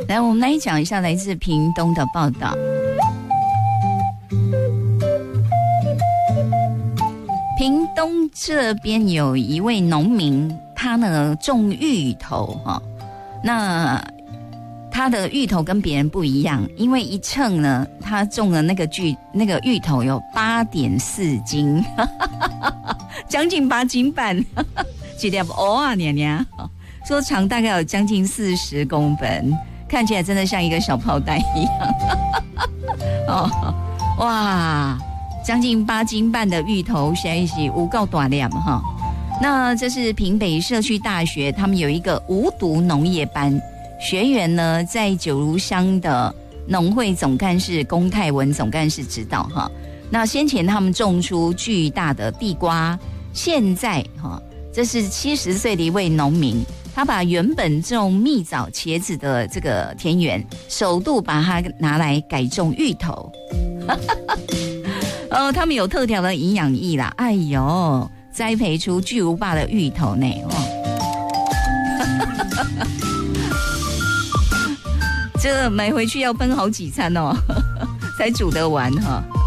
来，我们来讲一下来自屏东的报道。屏东这边有一位农民，他呢种芋头哈，那他的芋头跟别人不一样，因为一称呢，他种的那个芋头有8.4斤，将近8斤半，一粒蚵啊娘娘，说长大概有将近40公分，看起来真的像一个小炮弹一样。哦，哇，将近8斤半的芋头，实在是有够大粒哈。那这是屏北社区大学，他们有一个无毒农业班。学员呢，在九如乡的农会总干事龚泰文总干事指导哈。那先前他们种出巨大的地瓜，现在哈，这是70岁的一位农民，他把原本种蜜枣、茄子的这个田园，首度把它拿来改种芋头。哦，他们有特调的营养液啦，哎呦，栽培出巨无霸的芋头呢哦。这买回去要分好几餐哦，才煮得完哈。